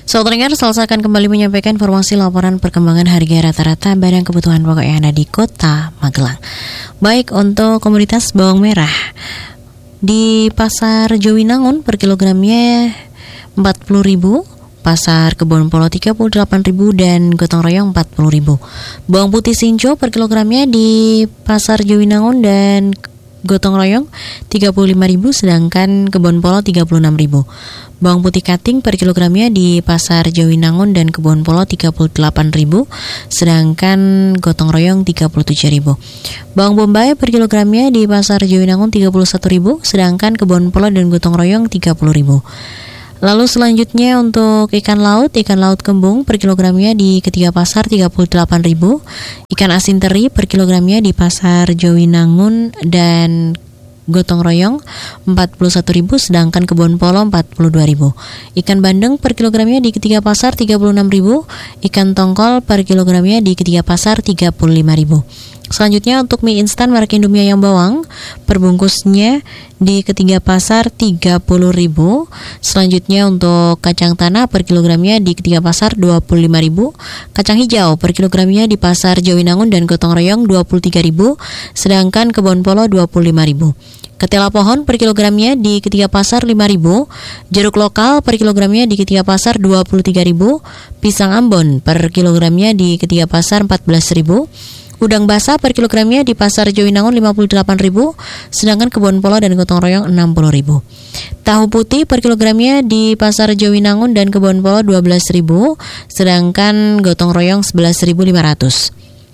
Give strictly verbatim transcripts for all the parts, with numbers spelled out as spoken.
Sobat pendengar, Salsa akan kembali menyampaikan informasi laporan perkembangan harga rata-rata barang kebutuhan pokok yang ada di Kota Magelang. Baik, untuk komoditas bawang merah di Pasar Jowinangun per kilogramnya empat puluh ribu, Pasar Kebon Polo tiga puluh delapan ribu dan Gotong Royong empat puluh ribu. Bawang putih Sinjo per kilogramnya di Pasar Jowinangun dan Gotong Royong tiga puluh lima ribu, sedangkan Kebon Polo tiga puluh enam ribu. Bawang putih Kating per kilogramnya di Pasar Jowinangun dan Kebon Polo tiga puluh delapan ribu, sedangkan Gotong Royong tiga puluh tujuh ribu. Bawang bombay per kilogramnya di Pasar Jowinangun tiga puluh satu ribu, sedangkan Kebon Polo dan Gotong Royong tiga puluh ribu. Lalu selanjutnya untuk ikan laut, ikan laut kembung per kilogramnya di ketiga pasar tiga puluh delapan ribu, ikan asin teri per kilogramnya di Pasar Jowinangun dan Gotong Royong empat puluh satu ribu, sedangkan Kebon Polo empat puluh dua ribu. Ikan bandeng per kilogramnya di ketiga pasar tiga puluh enam ribu, ikan tongkol per kilogramnya di ketiga pasar tiga puluh lima ribu. Selanjutnya untuk mie instan merek Indomie ayam bawang perbungkusnya di ketiga pasar tiga puluh ribu. Selanjutnya untuk kacang tanah per kilogramnya di ketiga pasar dua puluh lima ribu. Kacang hijau per kilogramnya di Pasar Jowinangun dan Gotong Royong dua puluh tiga ribu, sedangkan Kebon Polo dua puluh lima ribu. Ketela pohon per kilogramnya di ketiga pasar lima ribu. Jeruk lokal per kilogramnya di ketiga pasar dua puluh tiga ribu. Pisang Ambon per kilogramnya di ketiga pasar empat belas ribu. Udang basah per kilogramnya di Pasar Jowinangun lima puluh delapan ribu, sedangkan Kebon Polo dan Gotong Royong enam puluh ribu. Tahu putih per kilogramnya di Pasar Jowinangun dan Kebon Polo dua belas ribu, sedangkan Gotong Royong sebelas ribu lima ratus.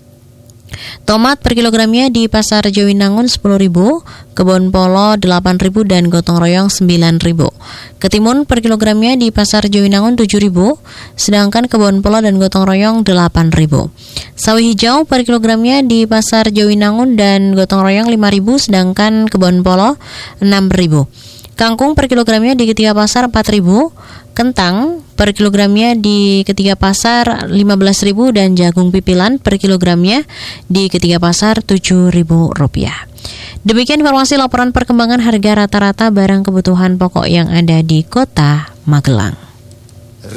Tomat per kilogramnya di Pasar Jowinangun sepuluh ribu, Kebon Polo delapan ribu dan Gotong Royong sembilan ribu. Ketimun per kilogramnya di Pasar Jowinangun tujuh ribu, sedangkan Kebon Polo dan Gotong Royong delapan ribu. Sawi hijau per kilogramnya di Pasar Jowinangun dan Gotong Royong lima ribu, sedangkan Kebon Polo enam ribu. Kangkung per kilogramnya di ketiga pasar empat ribu, kentang per kilogramnya di ketiga pasar lima belas ribu dan jagung pipilan per kilogramnya di ketiga pasar tujuh ribu rupiah. Demikian informasi laporan perkembangan harga rata-rata barang kebutuhan pokok yang ada di Kota Magelang.